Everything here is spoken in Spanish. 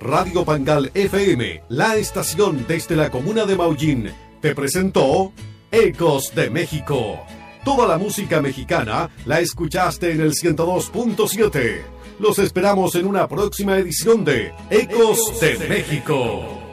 Radio Pangal FM, la estación desde la comuna de Maullín, te presentó Ecos de México. Toda la música mexicana la escuchaste en el 102.7. Los esperamos en una próxima edición de Ecos de México.